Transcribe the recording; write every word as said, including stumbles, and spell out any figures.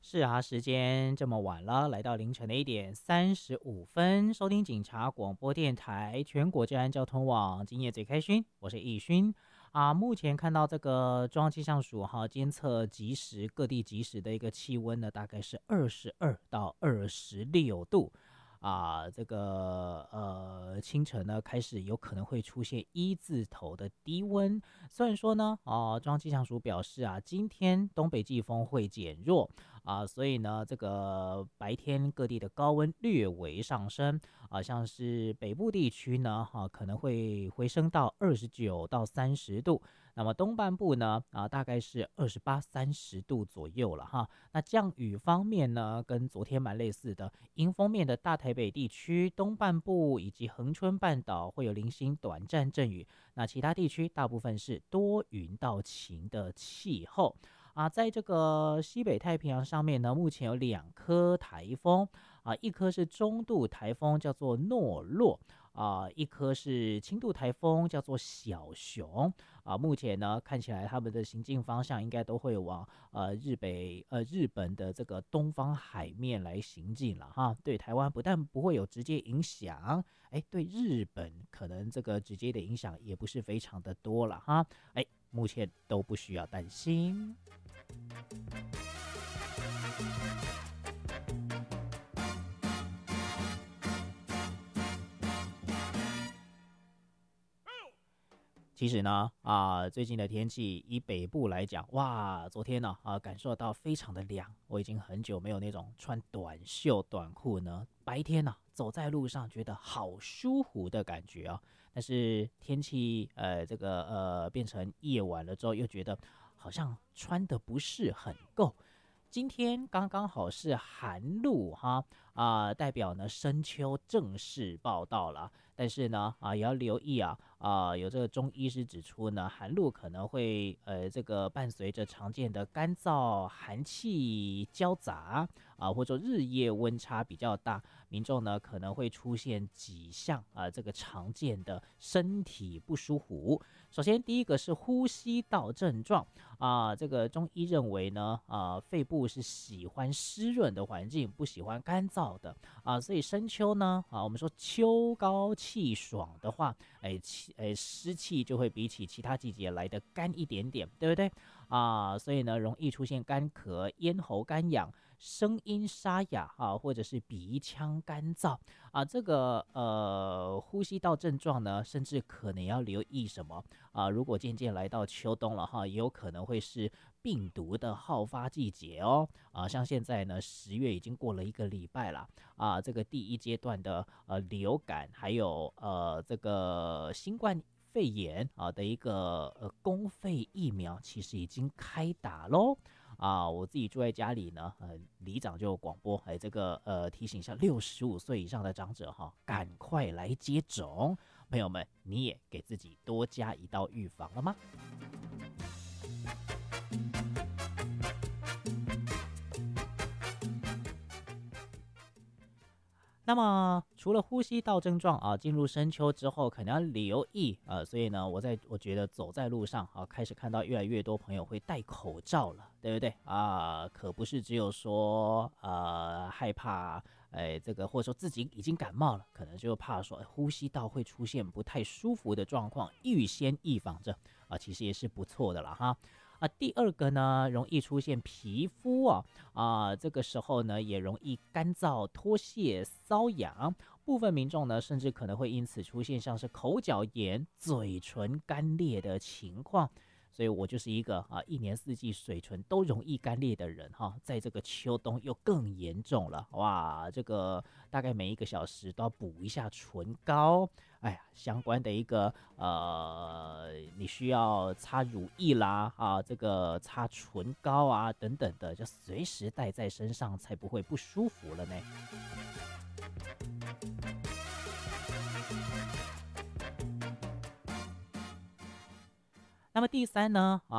是啊，时间这么晚了，来到凌晨的一点三十五分，收听警察广播电台全国治安交通网，今夜最开心，我是易勋啊。目前看到这个中央气象署哈监测即时各地即时的一个气温呢，大概是二十二到二十六度。啊，这个呃清晨呢开始有可能会出现一字头的低温，虽然说呢，啊，中央气象署表示啊，今天东北季风会减弱啊，所以呢，这个白天各地的高温略微上升啊，像是北部地区呢，哈、啊，可能会回升到二十九到三十度，那么东半部呢，啊，大概是二十八、三十度左右了哈。那降雨方面呢，跟昨天蛮类似的，迎风面的大台北地区东半部以及恒春半岛会有零星短暂阵雨，那其他地区大部分是多云到晴的气候啊。在这个西北太平洋上面呢，目前有两颗台风啊，一颗是中度台风，叫做诺洛。啊，一颗是轻度台风，叫做小熊啊。目前呢，看起来他们的行进方向应该都会往呃日北呃日本的这个东方海面来行进了哈。对台湾不但不会有直接影响，哎，对日本可能这个直接的影响也不是非常的多了哈。哎，目前都不需要担心。其实呢，啊，最近的天气以北部来讲，哇，昨天呢，啊，感受到非常的凉，我已经很久没有那种穿短袖短裤呢，白天呢、走在路上觉得好舒服的感觉啊。但是天气呃这个呃变成夜晚了之后，又觉得好像穿的不是很够。今天刚刚好是寒露哈啊、代表呢深秋正式报道了。但是呢啊也要留意啊啊、有这个中医师指出呢，寒露可能会呃这个伴随着常见的干燥、寒气交杂啊，或者说日夜温差比较大，民众呢可能会出现几项啊这个常见的身体不舒服。首先第一个是呼吸道症状啊，这个中医认为呢啊肺部是喜欢湿润的环境，不喜欢干燥的啊，所以深秋呢啊，我们说秋高气爽的话，哎气哎湿气就会比起其他季节来的干一点点，对不对啊？所以呢，容易出现干咳、咽喉干痒、声音沙哑啊，或者是鼻腔干燥啊。这个呃呼吸道症状呢，甚至可能要留意什么啊？如果渐渐来到秋冬了哈，也有可能会是病毒的好发季节哦啊。像现在呢，十月已经过了一个礼拜了啊，这个第一阶段的呃流感，还有呃这个新冠肺炎啊的一个呃公费疫苗，其实已经开打喽啊！我自己住在家里呢，呃，里长就广播，哎，这个呃提醒一下六十五岁以上的长者哈，赶快来接种。朋友们，你也给自己多加一道预防了吗？那么除了呼吸道症状啊，进入深秋之后可能要留意啊，所以呢，我在我觉得走在路上啊，开始看到越来越多朋友会戴口罩了，对不对啊？可不是只有说呃害怕，哎，这个或者说自己已经感冒了，可能就怕说、哎、呼吸道会出现不太舒服的状况，预先预防着啊，其实也是不错的了哈。啊，第二个呢，容易出现皮肤啊啊，这个时候呢，也容易干燥、脱屑、瘙痒。部分民众呢，甚至可能会因此出现像是口角炎、嘴唇干裂的情况。所以我就是一个啊，一年四季水唇都容易干裂的人哈，在这个秋冬又更严重了哇！这个大概每一个小时都要补一下唇膏，哎呀，相关的一个呃，你需要擦乳液啦啊，这个擦唇膏啊等等的，就随时带在身上，才不会不舒服了呢。那么第三呢啊。